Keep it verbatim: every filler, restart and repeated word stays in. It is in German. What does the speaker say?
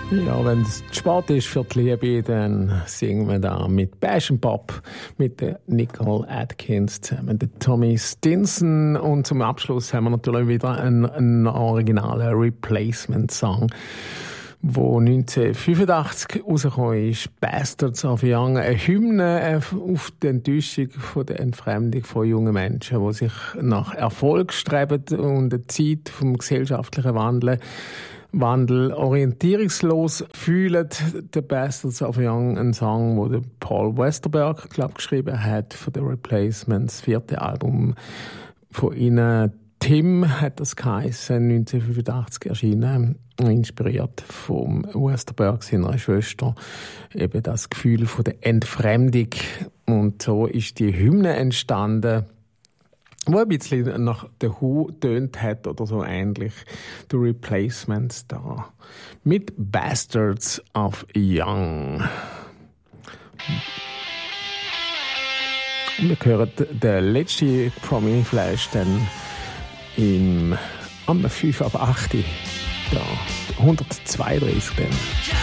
Ja, wenn es Sport ist für die Liebe, dann singen wir da mit Passion Pop, mit der Nicole Atkins zusammen, der Tommy Stinson. Und zum Abschluss haben wir natürlich wieder einen, einen originalen Replacement-Song, wo neunzehnhundertfünfundachtzig rausgekommen ist, Bastards of Young, eine Hymne auf die Enttäuschung von der Entfremdung von jungen Menschen, die sich nach Erfolg streben und der Zeit vom gesellschaftlichen Wandel Wandel orientierungslos fühlen. The Bastards of Young, ein Song, wo der Paul Westerberg, glaub, geschrieben hat für The Replacements, das vierte Album von ihnen. Tim hat das geheissen, neunzehnhundertfünfundachtzig erschienen, inspiriert vom Westerberg, seiner Schwester, eben das Gefühl von der Entfremdung. Und so ist die Hymne entstanden, wo ein bisschen nach The Who tönt hat oder so ähnlich. The Replacements da. Mit Bastards of Young. Und wir hören den letzten Promi Flash dann im, am fünf ab acht. Ja, hundertzweiunddreißig dann.